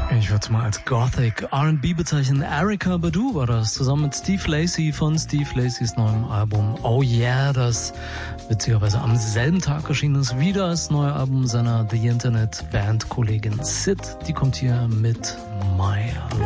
Ich würde es mal als Gothic R&B bezeichnen. Erykah Badu war das, zusammen mit Steve Lacy von Steve Lacys neuem Album Oh Yeah, das witzigerweise am selben Tag erschienen ist, wieder das neue Album seiner The Internet Band Kollegin Sid. Die kommt hier mit Maya.